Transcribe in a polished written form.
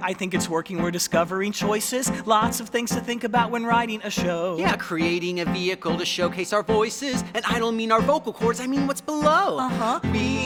I think it's working. We're discovering choices. Lots of things to think about when writing a show. Yeah, creating a vehicle to showcase our voices. And I don't mean our vocal cords, I mean what's below. Uh-huh. We